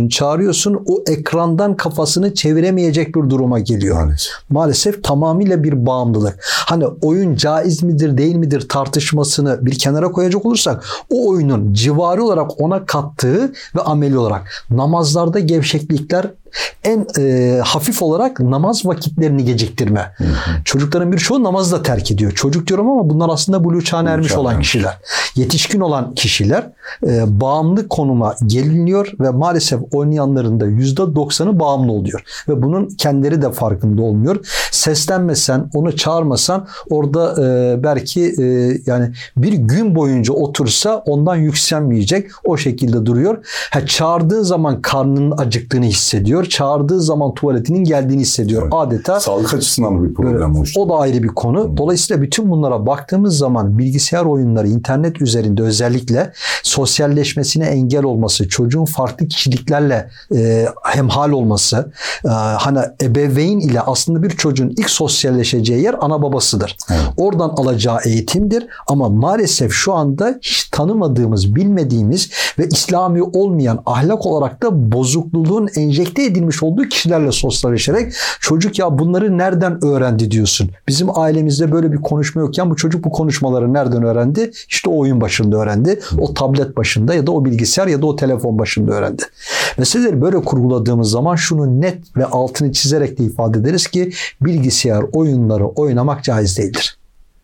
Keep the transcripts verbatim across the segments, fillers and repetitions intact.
çağırıyorsun, o ekrandan kafasını çeviremeyecek bir duruma geliyor. Maalesef. Maalesef tamamıyla bir bağımlılık. Hani oyun caiz midir değil midir tartışmasını bir kenara koyacak olursak, o oyunun civarı olarak ona kattığı ve ameli olarak namazlarda gevşeklikler, en e, hafif olarak namaz vakitlerini geciktirme. Hı hı. Çocukların birçoğu namazı da terk ediyor. Çocuk diyorum ama bunlar aslında buluğ çağına ermiş olan kişiler. Yetişkin olan kişiler e, bağımlı konuma geliniyor ve maalesef oynayanların da yüzde doksanı bağımlı oluyor. Ve bunun kendileri de farkında olmuyor. Seslenmesen, onu çağırmasan orada e, belki e, yani bir gün boyunca otursa ondan yükselmeyecek. O şekilde duruyor. Ha, çağırdığın zaman karnının acıktığını hissediyor. Çağırdığı zaman tuvaletinin geldiğini hissediyor. Evet. Adeta sağlık açısından bir problem oluştu. O da ayrı bir konu. Dolayısıyla bütün bunlara baktığımız zaman bilgisayar oyunları, internet üzerinde özellikle sosyalleşmesine engel olması, çocuğun farklı kişiliklerle e, hemhal olması, e, hani ebeveyn ile aslında bir çocuğun ilk sosyalleşeceği yer ana babasıdır. Evet. Oradan alacağı eğitimdir. Ama maalesef şu anda hiç tanımadığımız, bilmediğimiz ve İslami olmayan, ahlak olarak da bozukluğun enjekte edilmiş olduğu kişilerle sosyalleşerek çocuk ya bunları nereden öğrendi diyorsun. Bizim ailemizde böyle bir konuşma yokken bu çocuk bu konuşmaları nereden öğrendi? İşte o oyun başında öğrendi. O tablet başında ya da o bilgisayar ya da o telefon başında öğrendi. Meseleleri böyle kurguladığımız zaman şunu net ve altını çizerek de ifade ederiz ki bilgisayar oyunları oynamak caiz değildir.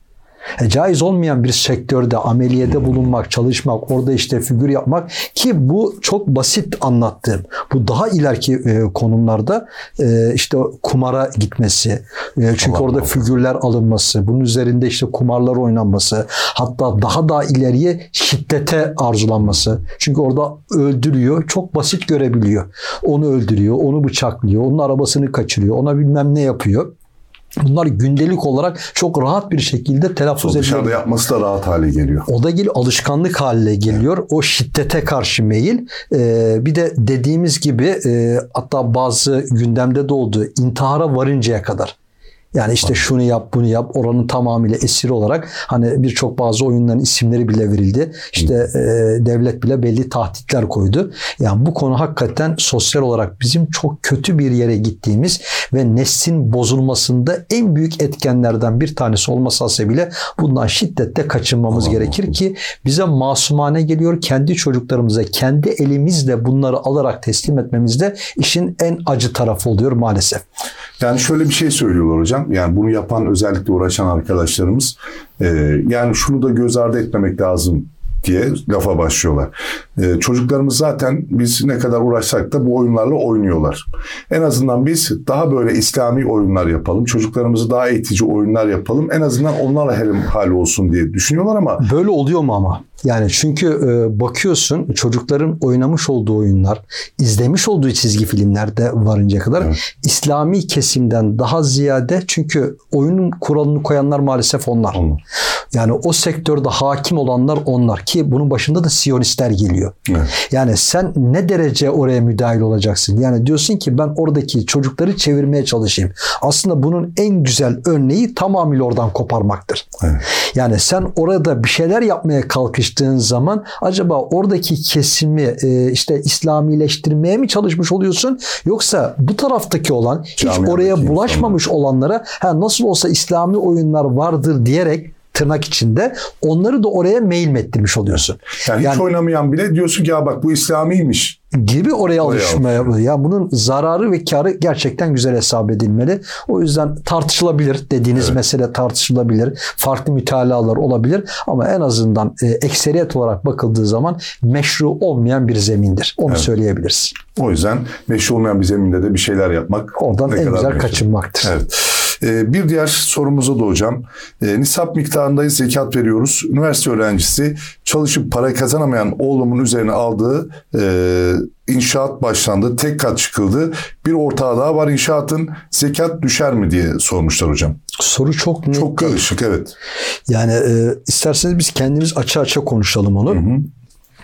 E, caiz olmayan bir sektörde ameliyede bulunmak, çalışmak, orada işte figür yapmak, ki bu çok basit anlattığım. Bu daha ileriki e, konumlarda e, işte kumara gitmesi, e, çünkü Allah orada Allah. figürler alınması, bunun üzerinde işte kumarlar oynanması, hatta daha daha ileriye şiddete arzulanması. Çünkü orada öldürüyor, çok basit görebiliyor. Onu öldürüyor, onu bıçaklıyor, onun arabasını kaçırıyor, ona bilmem ne yapıyor. Bunlar gündelik olarak çok rahat bir şekilde telaffuz ediliyor. Dışarıda yapması da rahat hale geliyor. O da geliyor, alışkanlık haline geliyor. Evet. O şiddete karşı meyil. Ee, bir de dediğimiz gibi e, hatta bazı gündemde de oldu, intihara varıncaya kadar. Yani işte şunu yap, bunu yap, oranın tamamıyla esiri olarak hani birçok bazı oyunların isimleri bile verildi. İşte e, devlet bile belli tahditler koydu. Yani bu konu hakikaten sosyal olarak bizim çok kötü bir yere gittiğimiz ve neslin bozulmasında en büyük etkenlerden bir tanesi olması hasebiyle bundan şiddetle kaçınmamız Allah gerekir Allah. Ki bize masumane geliyor. Kendi çocuklarımıza kendi elimizle bunları alarak teslim etmemizde işin en acı tarafı oluyor maalesef. Yani şöyle bir şey söylüyorlar hocam. Yani bunu yapan, özellikle uğraşan arkadaşlarımız e, yani şunu da göz ardı etmemek lazım diye lafa başlıyorlar. Ee, çocuklarımız zaten biz ne kadar uğraşsak da bu oyunlarla oynuyorlar. En azından biz daha böyle İslami oyunlar yapalım. Çocuklarımızı daha eğitici oyunlar yapalım. En azından onlarla hemhal olsun diye düşünüyorlar ama. Böyle oluyor mu ama? Yani çünkü e, bakıyorsun çocukların oynamış olduğu oyunlar, izlemiş olduğu çizgi filmlerde varıncaya kadar evet. İslami kesimden daha ziyade, çünkü oyunun kuralını koyanlar maalesef onlar. onlar. Yani o sektörde hakim olanlar onlar, ki bunun başında da Siyonistler geliyor. Evet. Yani sen ne derece oraya müdahil olacaksın? Yani diyorsun ki ben oradaki çocukları çevirmeye çalışayım. Aslında bunun en güzel örneği tamamıyla oradan koparmaktır. Evet. Yani sen orada bir şeyler yapmaya kalkıştığın zaman acaba oradaki kesimi e, işte İslamileştirmeye mi çalışmış oluyorsun? Yoksa bu taraftaki olan, hiç Camiadaki oraya bulaşmamış insanlar. Olanlara ha, nasıl olsa İslami oyunlar vardır diyerek tırnak içinde onları da oraya meyilmettirmiş oluyorsun. Yani, yani hiç oynamayan bile diyorsun ki ya bak bu İslamiymiş gibi oraya, oraya alışmaya. Ya bunun zararı ve karı gerçekten güzel hesap edilmeli. O yüzden tartışılabilir. Dediğiniz evet. mesele tartışılabilir. Farklı mütalalar olabilir. Ama en azından e, ekseriyet olarak bakıldığı zaman meşru olmayan bir zemindir. Onu evet. söyleyebiliriz. O yüzden meşru olmayan bir zeminde de bir şeyler yapmak. Oradan en güzel meşru. Kaçınmaktır. Evet. Bir diğer sorumuza da hocam, nisap miktarında zekat veriyoruz. Üniversite öğrencisi çalışıp para kazanamayan oğlumun üzerine aldığı e, inşaat başlandı, tek kat çıkıldı. Bir ortağı daha var inşaatın, zekat düşer mi diye sormuşlar hocam. Soru çok net Çok karışık değil. Evet. Yani e, isterseniz biz kendimiz açı açı konuşalım onu. Hı hı.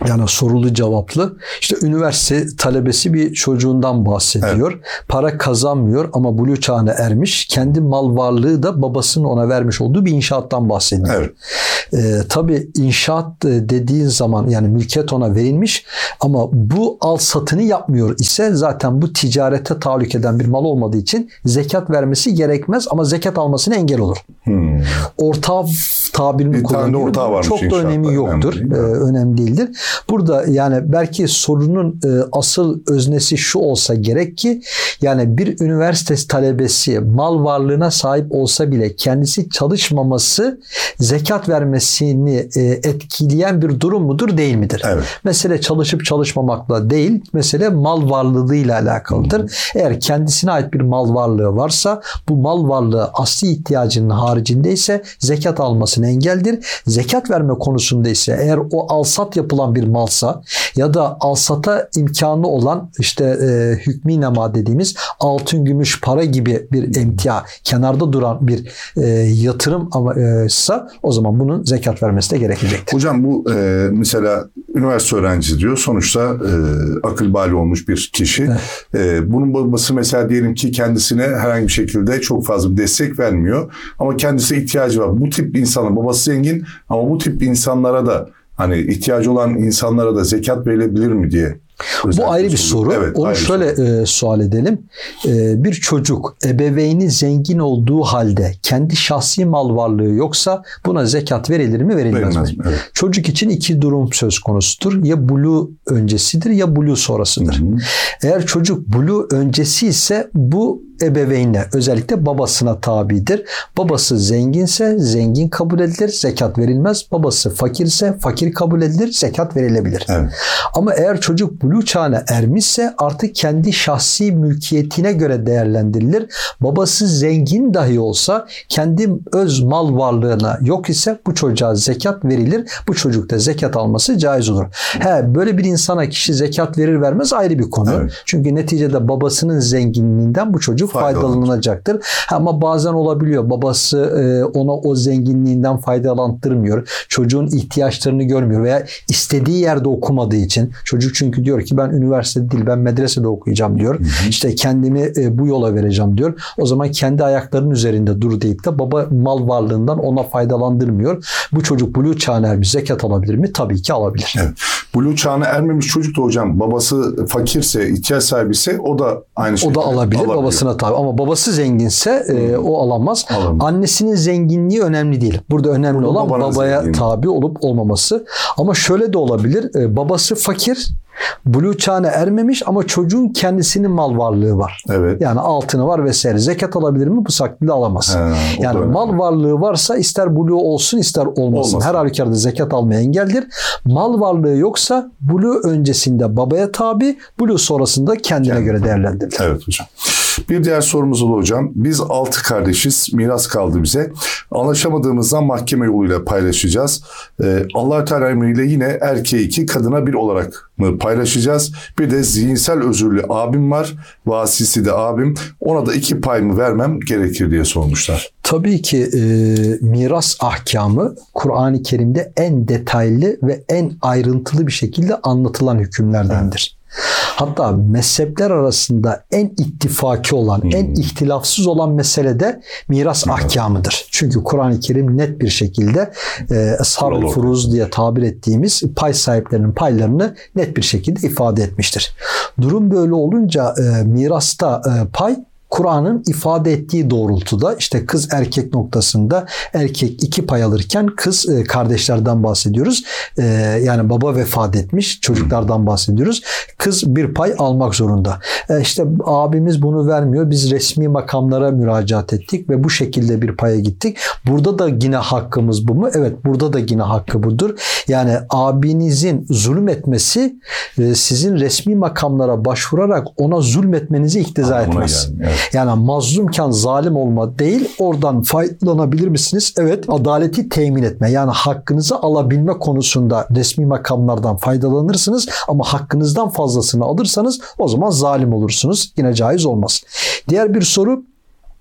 Yani sorulu cevaplı. İşte üniversite talebesi bir çocuğundan bahsediyor. Evet. Para kazanmıyor ama buluğ çağına ermiş. Kendi mal varlığı da babasının ona vermiş olduğu bir inşaattan bahsediyor. Evet. Ee, tabii inşaat dediğin zaman yani mülkiyet ona verilmiş ama bu al satını yapmıyor ise zaten bu ticarete tahallük eden bir mal olmadığı için zekat vermesi gerekmez ama zekat almasına engel olur. Hmm. Ortağı tabirini kullanıyor. Çok da önemi yoktur. Önemli, değil ee, önemli değildir. Burada yani belki sorunun e, asıl öznesi şu olsa gerek ki yani bir üniversite talebesi mal varlığına sahip olsa bile kendisi çalışmaması zekat vermesini e, etkileyen bir durum mudur değil midir? Evet. Mesele çalışıp çalışmamakla değil, mesele mal varlığıyla alakalıdır. Hı. Eğer kendisine ait bir mal varlığı varsa bu mal varlığı asli ihtiyacının haricindeyse zekat almasına engeldir. Zekat verme konusunda ise eğer o alsat yapılan bir malsa ya da alsata imkanı olan işte e, hükmî nema dediğimiz altın, gümüş, para gibi bir emtia, kenarda duran bir e, yatırım ama e, ise o zaman bunun zekat vermesi de gerekecektir. Hocam bu e, mesela üniversite öğrencisi diyor. Sonuçta e, akıl bali olmuş bir kişi. Evet. E, bunun babası mesela diyelim ki kendisine herhangi bir şekilde çok fazla bir destek vermiyor. Ama kendisine ihtiyacı var. Bu tip insanın babası zengin ama bu tip insanlara da hani ihtiyacı olan insanlara da zekat verilebilir mi diye. Bu ayrı bir soru. Evet, Onu şöyle soru. E, sual edelim. E, bir çocuk ebeveyni zengin olduğu halde kendi şahsi mal varlığı yoksa buna zekat verilir mi verilmez Verilmez, mi? Evet. Çocuk için iki durum söz konusudur. Ya bulu öncesidir ya bulu sonrasıdır. Hı hı. Eğer çocuk bulu öncesi ise bu ebeveynle özellikle babasına tabidir. Babası zenginse zengin kabul edilir, zekat verilmez. Babası fakirse fakir kabul edilir, zekat verilebilir. Evet. Ama eğer çocuk buluğ çağına ermişse artık kendi şahsi mülkiyetine göre değerlendirilir. Babası zengin dahi olsa kendi öz mal varlığına yok ise bu çocuğa zekat verilir. Bu çocuk da zekat alması caiz olur. He, böyle bir insana kişi zekat verir vermez ayrı bir konu. Evet. Çünkü neticede babasının zenginliğinden bu çocuk faydalanacaktır. Ama bazen olabiliyor. Babası ona o zenginliğinden faydalandırmıyor. Çocuğun ihtiyaçlarını görmüyor veya istediği yerde okumadığı için. Çocuk çünkü diyor ki ben üniversitede değil ben medresede okuyacağım diyor. Hı hı. İşte kendimi bu yola vereceğim diyor. O zaman kendi ayaklarının üzerinde dur deyip de baba mal varlığından ona faydalandırmıyor. Bu çocuk buluğ çağına ermiş zekat alabilir mi? Tabii ki alabilir. Evet. Buluğ çağına ermemiş çocuk da hocam babası fakirse, ihtiyaç sahibi ise o da aynı şekilde O da alabilir. alabilir. Babasına tabi. Ama babası zenginse e, o alamaz. Alamaz. Annesinin zenginliği önemli değil. Burada önemli Burada olan babaya zengin. tabi olup olmaması. Ama şöyle de olabilir. E, babası fakir. Buluğ çağına ermemiş ama çocuğun kendisinin mal varlığı var. Evet. Yani altını var vesaire. Zekat alabilir mi? Bu şekilde alamaz. He, yani mal önemli. varlığı varsa ister buluğ olsun ister olmasın. Olmasın. Her halükarda zekat almaya engeldir. Mal varlığı yoksa buluğ öncesinde babaya tabi, buluğ sonrasında kendine Kendi. göre değerlendirilir. Evet hocam. Bir diğer sorumuz oldu hocam. Biz altı kardeşiz. Miras kaldı bize. Anlaşamadığımızdan mahkeme yoluyla paylaşacağız. Ee, Allah-u Teala emriyle yine erkeğe iki, kadına bir olarak mı paylaşacağız? Bir de zihinsel özürlü abim var. Vasisi de abim. Ona da iki pay mı vermem gerekir diye sormuşlar. Tabii ki e, miras ahkamı Kur'an-ı Kerim'de en detaylı ve en ayrıntılı bir şekilde anlatılan hükümlerdendir. Evet. Hatta mezhepler arasında en ittifaki olan, hmm. en ihtilafsız olan mesele de miras hmm. ahkamıdır. Çünkü Kur'an-ı Kerim net bir şekilde e, ashab-ı furuz diye tabir ettiğimiz pay sahiplerinin paylarını net bir şekilde ifade etmiştir. Durum böyle olunca e, mirasta e, pay Kur'an'ın ifade ettiği doğrultuda işte kız erkek noktasında erkek iki pay alırken kız e, kardeşlerden bahsediyoruz. E, yani baba vefat etmiş çocuklardan bahsediyoruz. Kız bir pay almak zorunda. E, işte abimiz bunu vermiyor. Biz resmi makamlara müracaat ettik ve bu şekilde bir paya gittik. Burada da yine hakkımız bu mu? Evet, burada da yine hakkı budur. Yani abinizin zulmetmesi e, sizin resmi makamlara başvurarak ona zulmetmenizi iktiza Aa, etmez. Yani, evet. Yani mazlumken zalim olma değil, oradan faydalanabilir misiniz? Evet, adaleti temin etme, yani hakkınızı alabilme konusunda resmi makamlardan faydalanırsınız ama hakkınızdan fazlasını alırsanız o zaman zalim olursunuz. Yine caiz olmaz. Diğer bir soru,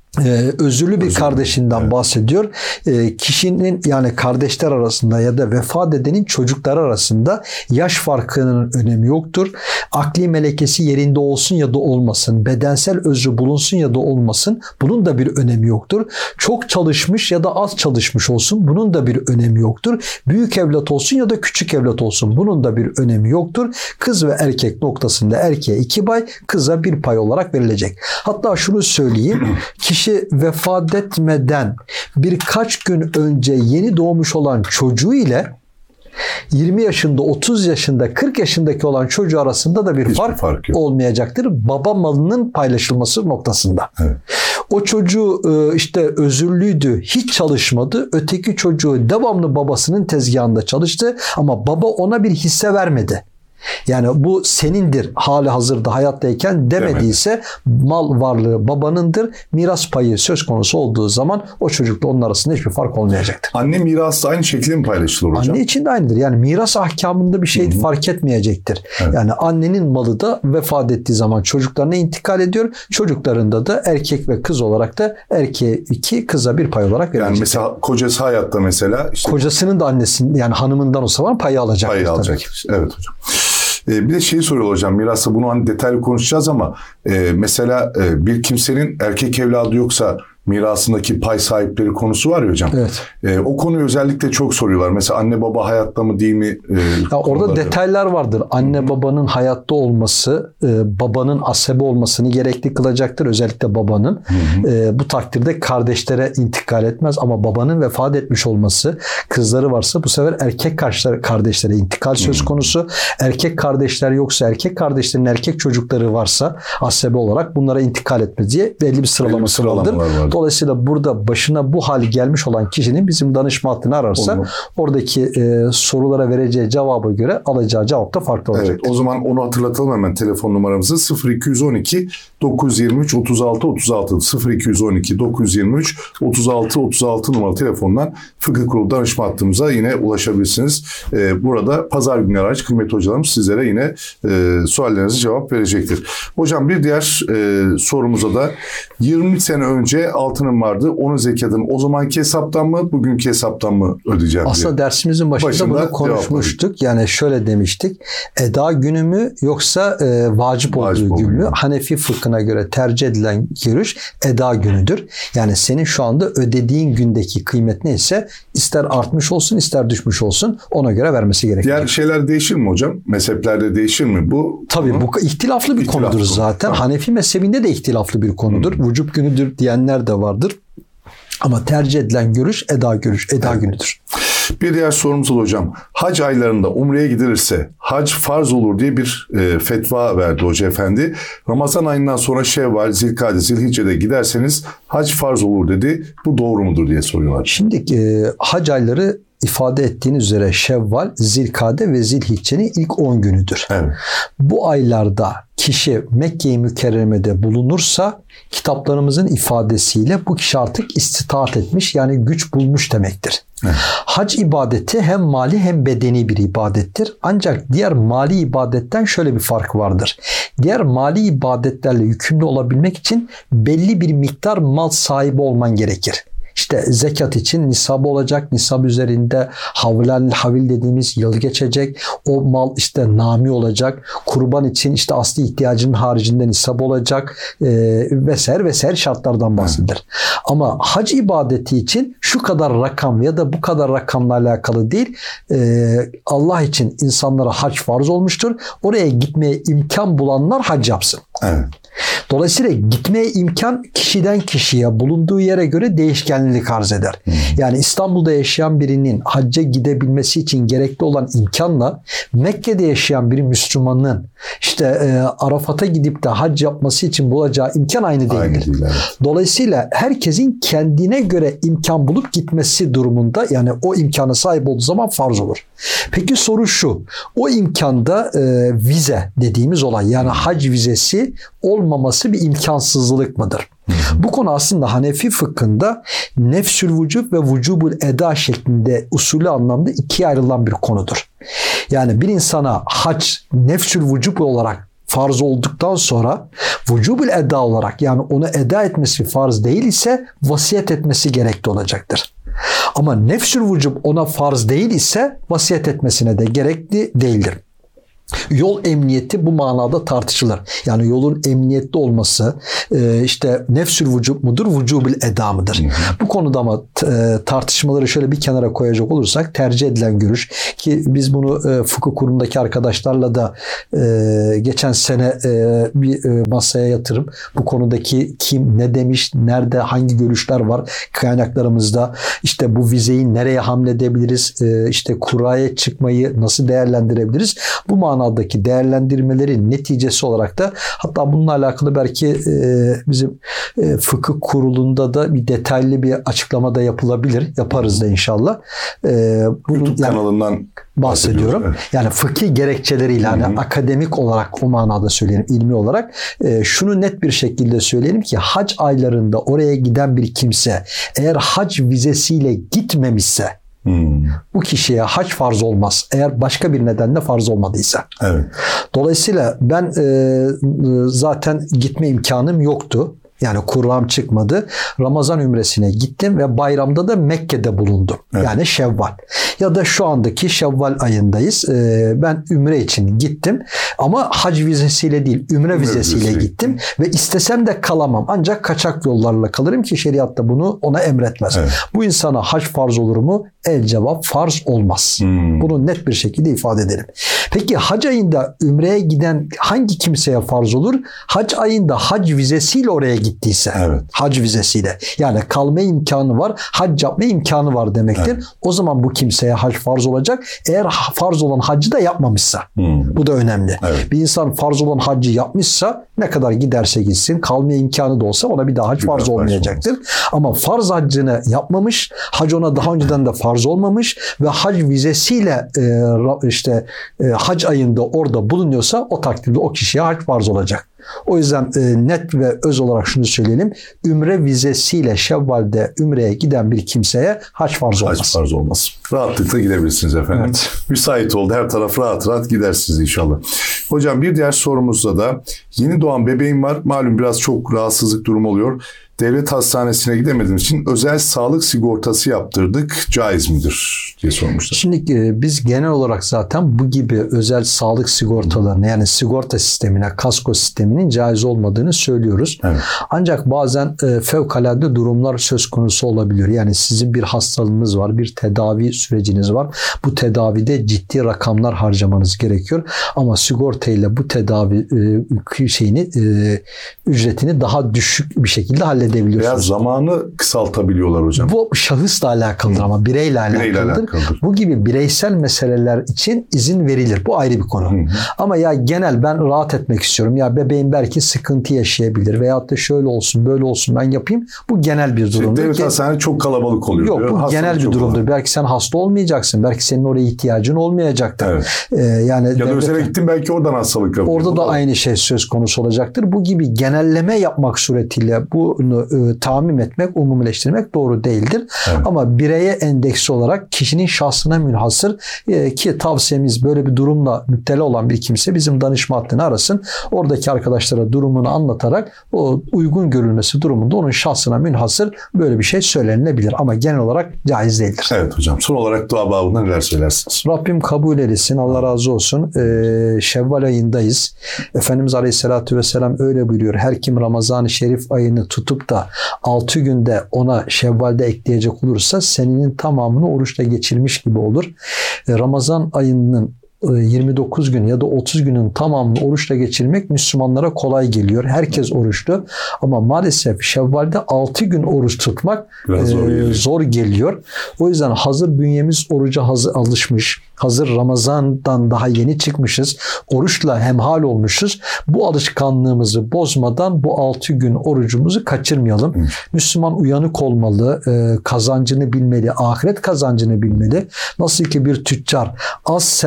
Ee, özürlü bir Özürlü, kardeşinden evet. bahsediyor. Ee, kişinin yani kardeşler arasında ya da vefat edenin çocukları arasında yaş farkının önemi yoktur. Akli melekesi yerinde olsun ya da olmasın. Bedensel özrü bulunsun ya da olmasın. Bunun da bir önemi yoktur. Çok çalışmış ya da az çalışmış olsun. Bunun da bir önemi yoktur. Büyük evlat olsun ya da küçük evlat olsun. Bunun da bir önemi yoktur. Kız ve erkek noktasında erkeğe iki pay, kıza bir pay olarak verilecek. Hatta şunu söyleyeyim. Kişi vefat etmeden birkaç gün önce yeni doğmuş olan çocuğu ile yirmi yaşında, otuz yaşında, kırk yaşındaki olan çocuğu arasında da bir Hiçbir fark, fark yok. olmayacaktır. Baba malının paylaşılması noktasında. Evet. O çocuğu işte özürlüydü, hiç çalışmadı. Öteki çocuğu devamlı babasının tezgahında çalıştı ama baba ona bir hisse vermedi. Yani bu senindir hali hazırda hayattayken demediyse mal varlığı babanındır. Miras payı söz konusu olduğu zaman o çocukla onun arasında hiçbir fark olmayacaktır. Anne mirası aynı şekilde mi paylaşılır hocam? Anne için de aynıdır. Yani miras ahkamında bir şey Hı-hı. fark etmeyecektir. Evet. Yani annenin malı da vefat ettiği zaman çocuklarına intikal ediyor. Çocuklarında da erkek ve kız olarak da erkeğe iki, kıza bir pay olarak verilecek. Yani mesela kocası hayatta mesela. Işte kocasının da annesinin yani hanımından o zaman payı alacak. Payı alacak. Evet hocam. Ee, bir de şeyi soruyorlar hocam, mirasta bunu hani detaylı konuşacağız ama e, mesela e, bir kimsenin erkek evladı yoksa mirasındaki pay sahipleri konusu var ya hocam. Evet. E, o konuyu özellikle çok soruyorlar. Mesela anne baba hayatta mı değil mi? E, ya orada detaylar vardır. Anne babanın hayatta olması, e, babanın asebe olmasını gerekli kılacaktır. Özellikle babanın. E, bu takdirde kardeşlere intikal etmez ama babanın vefat etmiş olması, kızları varsa bu sefer erkek kardeşlere intikal söz konusu. Erkek kardeşler yoksa, erkek kardeşlerin erkek çocukları varsa asebe olarak bunlara intikal etmez diye belli bir sıralaması vardır. Var. Dolayısıyla burada başına bu hal gelmiş olan kişinin bizim danışma hattını ararsa Olur. oradaki e, sorulara vereceği cevaba göre alacağı cevap da farklı olacak. Evet, o zaman onu hatırlatalım hemen telefon numaramızı sıfır iki on iki dokuz yüz yirmi üç otuz altı otuz altı sıfır iki on iki dokuz yüz yirmi üç otuz altı otuz altı numaralı telefondan Fıkıh Kurulu danışma hattımıza yine ulaşabilirsiniz. Ee, burada pazar günleri hariç kıymetli hocalarımız sizlere yine e, suallerinize cevap verecektir. Hocam bir diğer e, sorumuza da yirmi sene önce altının vardı. Onun zekatını o zamanki hesaptan mı, bugünkü hesaptan mı ödeyeceğim diye. Aslında dersimizin başında, başında bunu konuşmuştuk. Yani şöyle demiştik. Eda günü mü yoksa e, vacip olduğu vacip gün mü? Hanefi fıkhına göre tercih edilen görüş eda günüdür. Yani senin şu anda ödediğin gündeki kıymet neyse ister artmış olsun ister düşmüş olsun ona göre vermesi gerekiyor. Diğer şeyler değişir mi hocam? Mezheplerde değişir mi bu? Tabii konu? Bu ihtilaflı bir İhtilaflı konudur zaten. Tamam. Hanefi mezhebinde de ihtilaflı bir konudur. Hmm. Vücub günüdür diyenler de vardır. Ama tercih edilen görüş eda görüş, eda evet. günüdür. Bir diğer sorumuz hocam. Hac aylarında umreye gidilirse hac farz olur diye bir e, fetva verdi Hoca Efendi. Ramazan ayından sonra Şevval, Zilkade, Zilhicce'de giderseniz hac farz olur dedi. Bu doğru mudur diye soruyorlar. Şimdi e, hac ayları ifade ettiğiniz üzere Şevval, Zilkade ve Zilhicce'nin ilk on günüdür. Evet. Bu aylarda kişi Mekke-i Mükerreme'de bulunursa kitaplarımızın ifadesiyle bu kişi artık istitaat etmiş yani güç bulmuş demektir. Evet. Hac ibadeti hem mali hem bedeni bir ibadettir. Ancak diğer mali ibadetten şöyle bir fark vardır. Diğer mali ibadetlerle yükümlü olabilmek için belli bir miktar mal sahibi olman gerekir. İşte zekat için nisabı olacak. Nisab üzerinde havlal havil dediğimiz yıl geçecek. O mal işte nami olacak. Kurban için işte asli ihtiyacının haricinde nisab olacak. E, vesaire vesaire şartlardan bahsedilir. Hmm. Ama hac ibadeti için şu kadar rakam ya da bu kadar rakamla alakalı değil. E, Allah için insanlara hac farz olmuştur. Oraya gitmeye imkan bulanlar hac yapsın. Evet. Dolayısıyla gitmeye imkan kişiden kişiye bulunduğu yere göre değişkenlik arz eder. Hmm. Yani İstanbul'da yaşayan birinin hacca gidebilmesi için gerekli olan imkanla Mekke'de yaşayan bir Müslümanın işte e, Arafat'a gidip de hac yapması için bulacağı imkan aynı değildir. Aynı değil, evet. Dolayısıyla herkesin kendine göre imkan bulup gitmesi durumunda yani o imkana sahip olduğu zaman farz olur. Peki soru şu. O imkanda e, vize dediğimiz olay yani hac vizesi olmaması bir imkansızlık mıdır? Bu konu aslında Hanefi fıkhında nefsül vücub ve vücubul eda şeklinde usulü anlamda ikiye ayrılan bir konudur. Yani bir insana hac nefsül vücub olarak farz olduktan sonra vücubul eda olarak, yani onu eda etmesi farz değil ise vasiyet etmesi gerekli olacaktır. Ama nefsül vücub ona farz değil ise vasiyet etmesine de gerekli değildir. Yol emniyeti bu manada tartışılır. Yani yolun emniyetli olması işte nefsül vücub mudur, vücubul eda mıdır? Hı hı. Bu konuda ama tartışmaları şöyle bir kenara koyacak olursak tercih edilen görüş, ki biz bunu fıkıh kurumundaki arkadaşlarla da geçen sene bir masaya yatırıp bu konudaki kim ne demiş, nerede hangi görüşler var kaynaklarımızda, işte bu vizeyi nereye hamledebiliriz, işte kuraya çıkmayı nasıl değerlendirebiliriz, bu manada manadaki değerlendirmelerin neticesi olarak da, hatta bununla alakalı belki e, bizim e, fıkıh kurulunda da bir detaylı bir açıklama da yapılabilir. Yaparız da inşallah. E, bunun, YouTube yani, kanalından bahsediyorum. Evet. Yani fıkhi gerekçeleriyle, yani akademik olarak o manada söyleyelim, ilmi olarak e, şunu net bir şekilde söyleyelim ki hac aylarında oraya giden bir kimse eğer hac vizesiyle gitmemişse Hmm. bu kişiye hac farz olmaz. Eğer başka bir nedenle farz olmadıysa. Evet. Dolayısıyla ben e, zaten gitme imkanım yoktu. Yani Kur'an çıkmadı. Ramazan ümresine gittim ve bayramda da Mekke'de bulundum. Evet. Yani Şevval. Ya da şu andaki Şevval ayındayız. Ee, ben ümre için gittim. Ama hac vizesiyle değil, ümre, ümre vizesiyle vizesi. gittim. Ve istesem de kalamam. Ancak kaçak yollarla kalırım ki şeriatta bunu ona emretmez. Evet. Bu insana hac farz olur mu? El cevap farz olmaz. Hmm. Bunu net bir şekilde ifade edelim. Peki hac ayında ümreye giden hangi kimseye farz olur? Hac ayında hac vizesiyle oraya gittiyse. Evet. Hac vizesiyle. Yani kalma imkanı var, hac yapma imkanı var demektir. Evet. O zaman bu kimseye hac farz olacak. Eğer farz olan haccı da yapmamışsa. Hmm. Bu da önemli. Evet. Bir insan farz olan haccı yapmışsa ne kadar giderse gitsin, kalmaya imkanı da olsa ona bir daha hac bir farz olmayacaktır. Olmaz. Ama farz haccını yapmamış, hac ona daha önceden de farz olmamış ve hac vizesiyle e, işte e, hac ayında orada bulunuyorsa o takdirde o kişiye hac farz olacak. O yüzden e, net ve öz olarak şunu söyleyelim. Ümre vizesiyle Şevval'de ümreye giden bir kimseye hac farz olmaz. Hac farz olmaz. Rahatlıkla gidebilirsiniz efendim. Evet. Müsait oldu. Her taraf rahat rahat gidersiniz inşallah. Hocam bir diğer sorumuzda da yeni doğan bebeğim var. Malum biraz çok rahatsızlık durumu oluyor. Devlet hastanesine gidemediğim için özel sağlık sigortası yaptırdık. Caiz midir diye sormuşlar. Şimdi e, biz genel olarak zaten bu gibi özel sağlık sigortalarına, yani sigorta sistemine, kasko sisteminin caiz olmadığını söylüyoruz. Evet. Ancak bazen e, fevkalade durumlar söz konusu olabiliyor. Yani sizin bir hastalığınız var, bir tedavi süreciniz var. Bu tedavide ciddi rakamlar harcamanız gerekiyor. Ama sigortayla bu tedavi e, şeyini e, ücretini daha düşük bir şekilde halledebiliyorsunuz. Veya zamanı kısaltabiliyorlar hocam. Bu şahısla alakalıdır ama bireyle alakalıdır. Bireyle alakalıdır. Bu gibi bireysel meseleler için izin verilir. Bu ayrı bir konu. Hı hı. Ama ya genel ben rahat etmek istiyorum. Ya bebeğim belki sıkıntı yaşayabilir. Veyahut da şöyle olsun, böyle olsun ben yapayım. Bu genel bir durumdur. Devlet hastanesi çok kalabalık oluyor. Yok, bu hastalık genel bir durumdur. Olur. Belki sen hasta olmayacaksın. Belki senin oraya ihtiyacın olmayacaktır. Evet. Ee, yani ya da özele gittin belki oradan hastalık yapıyor. Orada da aynı şey söz konusu olacaktır. Bu gibi genelleme yapmak suretiyle bunu e, tamim etmek, umumileştirmek doğru değildir. Evet. Ama bireye endeksi olarak kişinin şahsına münhasır e, ki tavsiyemiz böyle bir durumla müptela olan bir kimse bizim danışma hattını arasın. Oradaki arkadaşlara durumunu anlatarak o uygun görülmesi durumunda onun şahsına münhasır böyle bir şey söylenilebilir. Ama genel olarak caiz değildir. Evet hocam. Son olarak dua babında neler söylersiniz? Rabbim kabul eylesin. Allah razı olsun. Ee, Şevval ayındayız. Efendimiz Aleyhisselatü Vesselam öyle buyuruyor. Her kim Ramazan-ı Şerif ayını tutup da altı günde ona Şevval'de ekleyecek olursa senenin tamamını oruçla geçirmiş gibi olur. Ramazan ayının yirmi dokuz gün ya da otuz günün tamamını oruçla geçirmek Müslümanlara kolay geliyor. Herkes oruçlu. Ama maalesef Şevval'de altı gün oruç tutmak e, zor, geliyor. zor geliyor. O yüzden hazır bünyemiz oruca hazır alışmış. Hazır Ramazan'dan daha yeni çıkmışız. Oruçla hemhal olmuşuz. Bu alışkanlığımızı bozmadan bu altı gün orucumuzu kaçırmayalım. Hı. Müslüman uyanık olmalı. E, kazancını bilmeli. Ahiret kazancını bilmeli. Nasıl ki bir tüccar az sermaye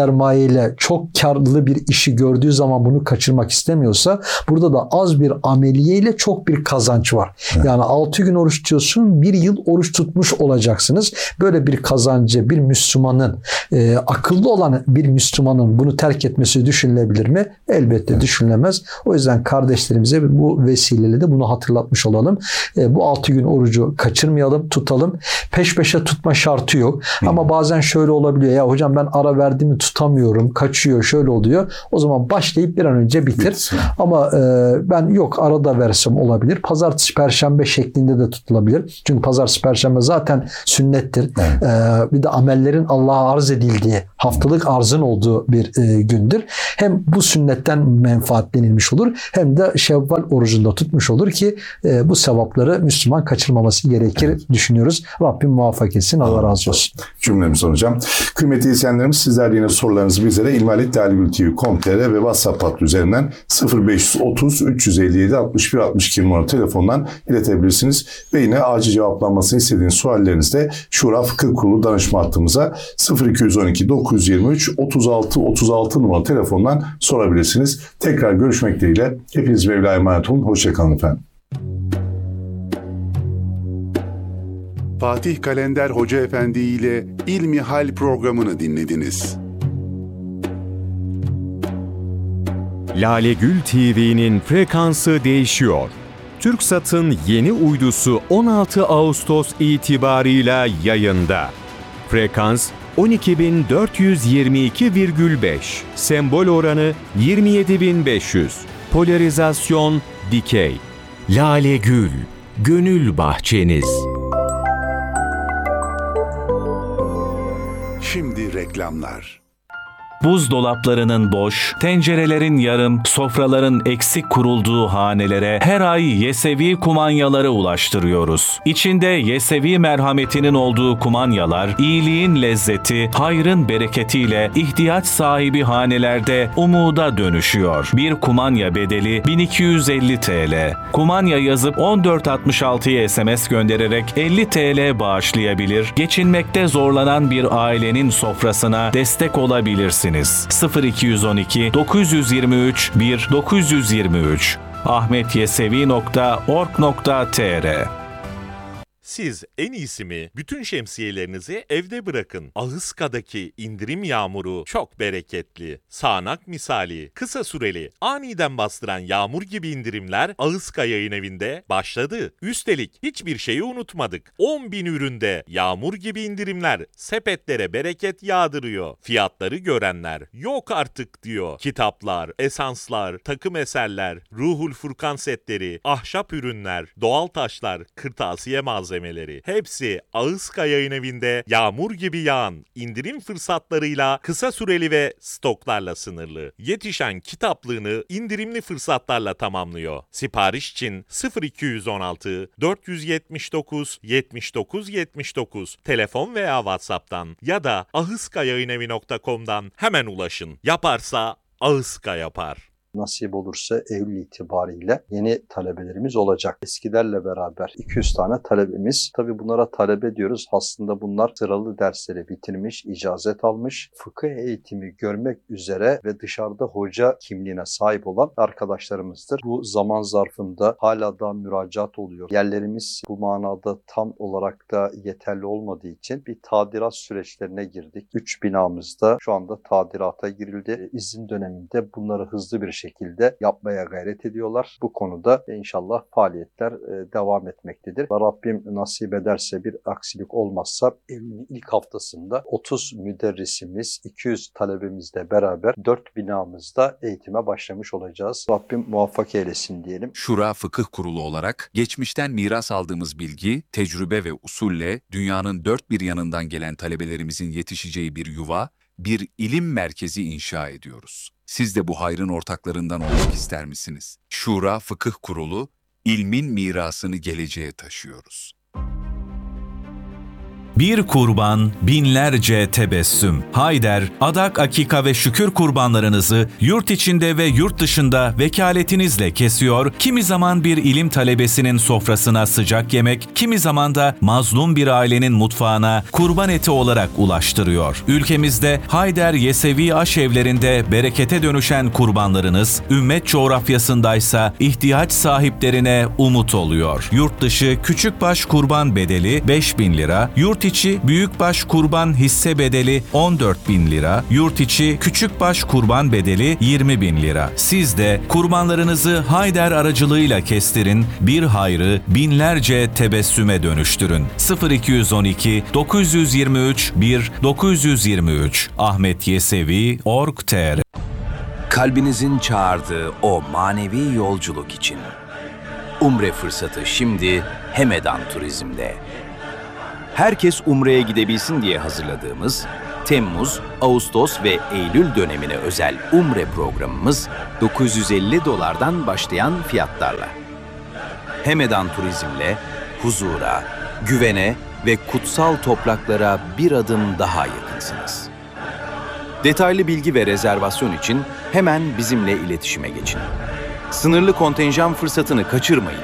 şeyle çok karlı bir işi gördüğü zaman bunu kaçırmak istemiyorsa burada da az bir ameliye ile çok bir kazanç var. Evet. Yani altı gün oruç tutuyorsun, bir yıl oruç tutmuş olacaksınız. Böyle bir kazancı bir Müslümanın, e, akıllı olan bir Müslümanın bunu terk etmesi düşünülebilir mi? Elbette evet. düşünülemez. O yüzden kardeşlerimize bu vesileyle de bunu hatırlatmış olalım. E, bu altı gün orucu kaçırmayalım, tutalım. Peş peşe tutma şartı yok. Hı. Ama bazen şöyle olabiliyor. Ya hocam ben ara verdiğimi tutamıyorum, kaçıyor, şöyle oluyor. O zaman başlayıp bir an önce bitir. Bitsin. Ama e, ben yok arada versem olabilir. Pazartesi, perşembe şeklinde de tutulabilir. Çünkü pazartesi, perşembe zaten sünnettir. Evet. E, bir de amellerin Allah'a arz edildiği, haftalık arzın olduğu bir e, gündür. Hem bu sünnetten menfaatlenilmiş olur hem de Şevval orucunda tutmuş olur ki e, bu sevapları Müslüman kaçırmaması gerekir evet. düşünüyoruz. Rabbim muvaffak etsin. Allah razı olsun. Cümlemiz hocam. Kıymetli izleyenlerimiz, sizler yine sorularınızı bizlere ilmihal at değerli tv nokta com nokta tr ve WhatsApp hattı üzerinden sıfır beş otuz üç yüz elli yedi altmış bir altmış iki numaralı telefondan iletebilirsiniz. Ve yine acil cevaplanmasını istediğiniz suallerinizde Şura Fıkıh Kurulu danışma hattımıza sıfır iki yüz on iki dokuz yüz yirmi üç otuz altı otuz altı numaralı telefondan sorabilirsiniz. Tekrar görüşmek dileğiyle. Hepiniz Mevla'ya emanet olun. Hoşçakalın efendim. Fatih Kalender Hoca Efendi ile İlmihal programını dinlediniz. Lale Gül T V'nin frekansı değişiyor. TürkSat'ın yeni uydusu on altı Ağustos itibarıyla yayında. Frekans on iki bin dört yüz yirmi iki virgül beş, sembol oranı yirmi yedi bin beş yüz, polarizasyon dikey. Lale Gül, gönül bahçeniz. Şimdi reklamlar. Buzdolaplarının boş, tencerelerin yarım, sofraların eksik kurulduğu hanelere her ay Yesevi kumanyaları ulaştırıyoruz. İçinde Yesevi merhametinin olduğu kumanyalar, iyiliğin lezzeti, hayrın bereketiyle ihtiyaç sahibi hanelerde umuda dönüşüyor. Bir kumanya bedeli bin iki yüz elli TL. Kumanya yazıp on dört altmış altıya S M S göndererek elli TL bağışlayabilir, geçinmekte zorlanan bir ailenin sofrasına destek olabilirsiniz. sıfır iki yüz on iki dokuz yüz yirmi üç bir dokuz yüz yirmi üç ahmetyesevi nokta org nokta tr. Siz en iyisi mi? Bütün şemsiyelerinizi evde bırakın. Ahıska'daki indirim yağmuru çok bereketli. Sağanak misali, kısa süreli, aniden bastıran yağmur gibi indirimler Ahıska Yayın Evi'nde başladı. Üstelik hiçbir şeyi unutmadık. on bin üründe yağmur gibi indirimler sepetlere bereket yağdırıyor. Fiyatları görenler yok artık diyor. Kitaplar, esanslar, takım eserler, Ruhul Furkan setleri, ahşap ürünler, doğal taşlar, kırtasiye malzemeleri. Hepsi Ahıska Yayın Evi'nde yağmur gibi yağan indirim fırsatlarıyla kısa süreli ve stoklarla sınırlı. Yetişen kitaplığını indirimli fırsatlarla tamamlıyor. Sipariş için sıfır iki yüz on altı dört yüz yetmiş dokuz yetmiş dokuz yetmiş dokuz telefon veya WhatsApp'tan ya da ahıskayayinevi nokta com'dan hemen ulaşın. Yaparsa Ahıska yapar. Nasip olursa Eylül itibariyle yeni talebelerimiz olacak. Eskilerle beraber iki yüz tane talebemiz. Tabii bunlara talebe diyoruz. Aslında bunlar sıralı dersleri bitirmiş, icazet almış, fıkıh eğitimi görmek üzere ve dışarıda hoca kimliğine sahip olan arkadaşlarımızdır. Bu zaman zarfında hala da müracaat oluyor. Yerlerimiz bu manada tam olarak da yeterli olmadığı için bir tadilat süreçlerine girdik. Üç binamızda şu anda tadilata girildi. İzin döneminde bunları hızlı bir şekilde şekilde yapmaya gayret ediyorlar. Bu konuda inşallah faaliyetler devam etmektedir. Rabbim nasip ederse bir aksilik olmazsa Eylül'ün ilk haftasında otuz müderrisimiz, iki yüz talebemizle beraber dört binamızda eğitime başlamış olacağız. Rabbim muvaffak eylesin diyelim. Şura Fıkıh Kurulu olarak geçmişten miras aldığımız bilgi, tecrübe ve usulle dünyanın dört bir yanından gelen talebelerimizin yetişeceği bir yuva, bir ilim merkezi inşa ediyoruz. Siz de bu hayrın ortaklarından olmak ister misiniz? Şura Fıkıh Kurulu, ilmin mirasını geleceğe taşıyoruz. Bir kurban, binlerce tebessüm. Hayder, adak, akika ve şükür kurbanlarınızı yurt içinde ve yurt dışında vekaletinizle kesiyor, kimi zaman bir ilim talebesinin sofrasına sıcak yemek, kimi zaman da mazlum bir ailenin mutfağına kurban eti olarak ulaştırıyor. Ülkemizde Hayder Yesevi aşevlerinde berekete dönüşen kurbanlarınız, ümmet coğrafyasındaysa ihtiyaç sahiplerine umut oluyor. Yurt dışı küçükbaş kurban bedeli beş bin lira, yurt içi büyükbaş kurban hisse bedeli on dört bin lira, yurt içi küçükbaş kurban bedeli yirmi bin lira. Siz de kurbanlarınızı Hayder aracılığıyla kestirin, bir hayrı binlerce tebessüme dönüştürün. sıfır iki on iki dokuz yüz yirmi üç bir dokuz yüz yirmi üç Ahmet Yesevi nokta org nokta tr. Kalbinizin çağırdığı o manevi yolculuk için. Umre fırsatı şimdi Hemedan Turizm'de. Herkes Umre'ye gidebilsin diye hazırladığımız Temmuz, Ağustos ve Eylül dönemine özel Umre programımız dokuz yüz elli dolardan başlayan fiyatlarla. Hemedan Turizm'le huzura, güvene ve kutsal topraklara bir adım daha yakınsınız. Detaylı bilgi ve rezervasyon için hemen bizimle iletişime geçin. Sınırlı kontenjan fırsatını kaçırmayın.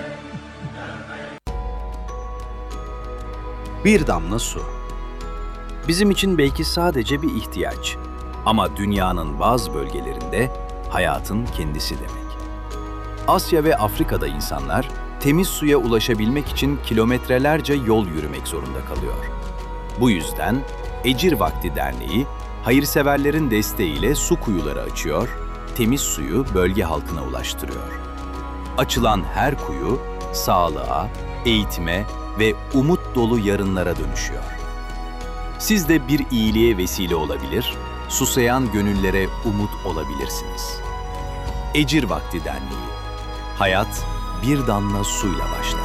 Bir damla su. Bizim için belki sadece bir ihtiyaç. Ama dünyanın bazı bölgelerinde hayatın kendisi demek. Asya ve Afrika'da insanlar temiz suya ulaşabilmek için kilometrelerce yol yürümek zorunda kalıyor. Bu yüzden Ecir Vakti Derneği, hayırseverlerin desteğiyle su kuyuları açıyor, temiz suyu bölge halkına ulaştırıyor. Açılan her kuyu, sağlığa, eğitime ve umut dolu yarınlara dönüşüyor. Siz de bir iyiliğe vesile olabilir, susayan gönüllere umut olabilirsiniz. Ecir Vakti Derneği. Hayat bir damla suyla başlar.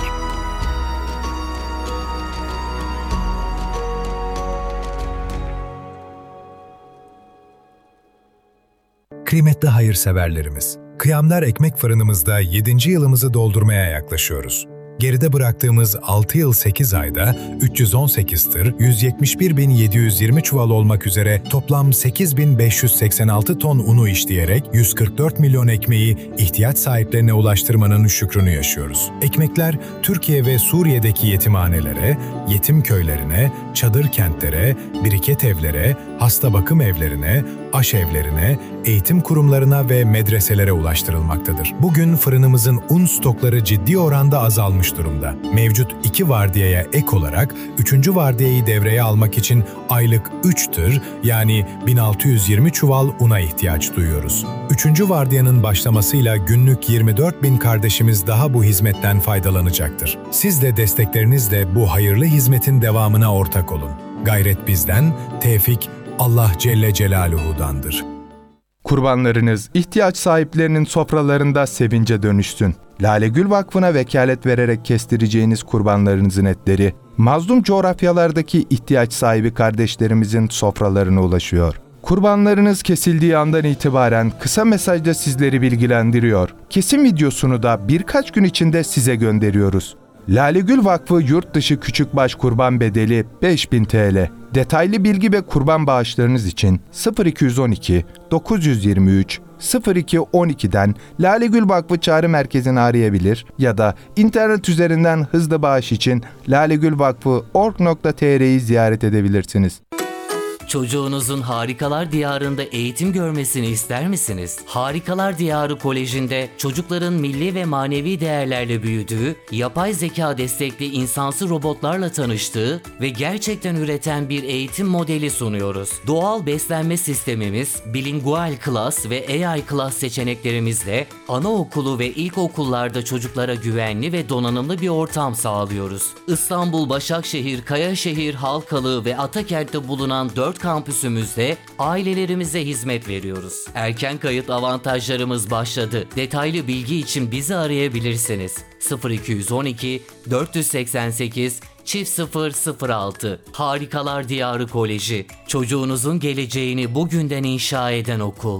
Kıymetli hayırseverlerimiz, Kıyamlar Ekmek Fırınımızda yedinci yılımızı doldurmaya yaklaşıyoruz. Geride bıraktığımız altı yıl sekiz ayda üç yüz on sekiz tır, yüz yetmiş bir bin yedi yüz yirmi çuval olmak üzere toplam sekiz bin beş yüz seksen altı ton unu işleyerek yüz kırk dört milyon ekmeği ihtiyaç sahiplerine ulaştırmanın şükrünü yaşıyoruz. Ekmekler Türkiye ve Suriye'deki yetimhanelere, yetim köylerine, çadır kentlere, biriket evlere, hasta bakım evlerine, aşevlerine, eğitim kurumlarına ve medreselere ulaştırılmaktadır. Bugün fırınımızın un stokları ciddi oranda azalmış durumda. Mevcut iki vardiyaya ek olarak üçüncü vardiyayı devreye almak için aylık üç tır yani bin altı yüz yirmi çuval una ihtiyaç duyuyoruz. Üçüncü vardiyanın başlamasıyla günlük yirmi dört bin kardeşimiz daha bu hizmetten faydalanacaktır. Siz de desteklerinizle bu hayırlı hizmetin devamına ortak olun. Gayret bizden, tevfik Allah Celle Celaluhu'dandır. Kurbanlarınız ihtiyaç sahiplerinin sofralarında sevince dönüşsün. Lale Gül Vakfı'na vekalet vererek kestireceğiniz kurbanlarınızın etleri, mazlum coğrafyalardaki ihtiyaç sahibi kardeşlerimizin sofralarına ulaşıyor. Kurbanlarınız kesildiği andan itibaren kısa mesajda sizleri bilgilendiriyor. Kesim videosunu da birkaç gün içinde size gönderiyoruz. Lale Gül Vakfı yurt dışı küçükbaş kurban bedeli beş bin TL. Detaylı bilgi ve kurban bağışlarınız için sıfır iki on iki dokuz yüz yirmi üç sıfır iki on iki'den Lale Gül Vakfı Çağrı Merkezi'ni arayabilir ya da internet üzerinden hızlı bağış için lalegülvakfı nokta org nokta tr'yi ziyaret edebilirsiniz. Çocuğunuzun Harikalar Diyarı'nda eğitim görmesini ister misiniz? Harikalar Diyarı Koleji'nde çocukların milli ve manevi değerlerle büyüdüğü, yapay zeka destekli insansı robotlarla tanıştığı ve gerçekten üreten bir eğitim modeli sunuyoruz. Doğal beslenme sistemimiz, bilingual class ve A I class seçeneklerimizle anaokulu ve ilkokullarda çocuklara güvenli ve donanımlı bir ortam sağlıyoruz. İstanbul, Başakşehir, Kayaşehir, Halkalı ve Atakent'te bulunan dört kampüsümüzde ailelerimize hizmet veriyoruz. Erken kayıt avantajlarımız başladı. Detaylı bilgi için bizi arayabilirsiniz. sıfır iki on iki dört seksen sekiz çift sıfır sıfır altı Harikalar Diyarı Koleji. Çocuğunuzun geleceğini bugünden inşa eden okul.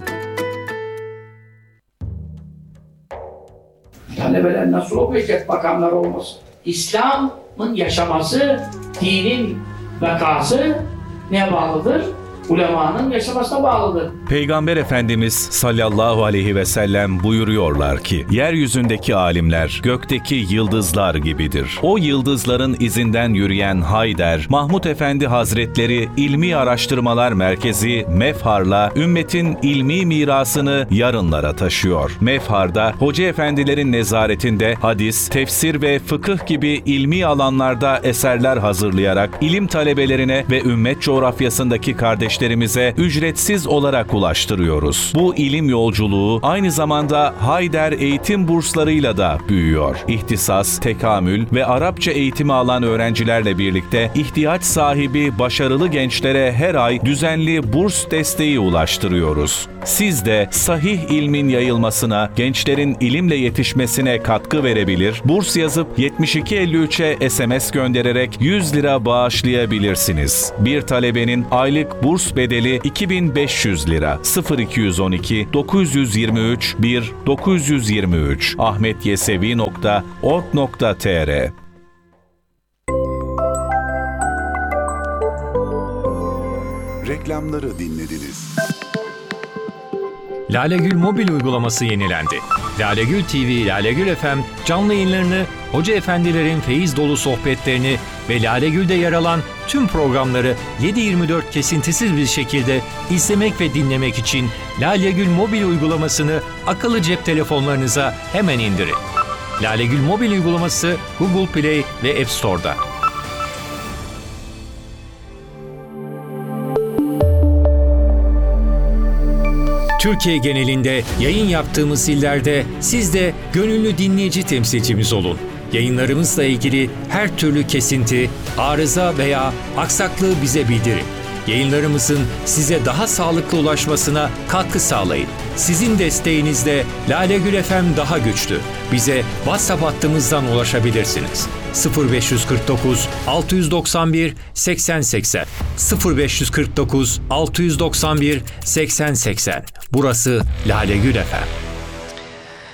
Talebeler nasıl okuyacak bakanlar olmasın? İslam'ın yaşaması, dinin vakası neye bağlıdır? Ulemanın yaşamasına bağlıdır. Peygamber Efendimiz sallallahu aleyhi ve sellem buyuruyorlar ki, yeryüzündeki alimler gökteki yıldızlar gibidir. O yıldızların izinden yürüyen Hayder, Mahmud Efendi Hazretleri İlmi Araştırmalar Merkezi Mefhar'la ümmetin ilmi mirasını yarınlara taşıyor. Mefhar'da hoca efendilerin nezaretinde hadis, tefsir ve fıkıh gibi ilmi alanlarda eserler hazırlayarak ilim talebelerine ve ümmet coğrafyasındaki kardeşlerimize ücretsiz olarak ulaştırıyoruz. Bu ilim yolculuğu aynı zamanda Hayder eğitim burslarıyla da büyüyor. İhtisas, tekamül ve Arapça eğitimi alan öğrencilerle birlikte ihtiyaç sahibi başarılı gençlere her ay düzenli burs desteği ulaştırıyoruz. Siz de sahih ilmin yayılmasına, gençlerin ilimle yetişmesine katkı verebilir, burs yazıp yetmiş iki elli üçe S M S göndererek yüz lira bağışlayabilirsiniz. Bir talebenin aylık burs bedeli iki bin beş yüz lira. sıfır iki on iki dokuz yüz yirmi üç bir dokuz yüz yirmi üç ahmetyesevi nokta org nokta tr. Reklamları dinlediniz. Lalegül mobil uygulaması yenilendi. Lalegül T V, Lalegül F M canlı yayınlarını, hoca efendilerin feyiz dolu sohbetlerini ve Lalegül'de yer alan tüm programları yedi yirmi dört kesintisiz bir şekilde izlemek ve dinlemek için Lalegül mobil uygulamasını akıllı cep telefonlarınıza hemen indirin. Lalegül mobil uygulaması Google Play ve App Store'da. Türkiye genelinde yayın yaptığımız illerde siz de gönüllü dinleyici temsilcimiz olun. Yayınlarımızla ilgili her türlü kesinti, arıza veya aksaklığı bize bildirin. Yayınlarımızın size daha sağlıklı ulaşmasına katkı sağlayın. Sizin desteğinizle Lalegül F M daha güçlü. Bize WhatsApp hattımızdan ulaşabilirsiniz. sıfır beş kırk dokuz altı doksan bir seksen seksen sıfır beş kırk dokuz altı doksan bir seksen seksen. Burası Lalegül F M.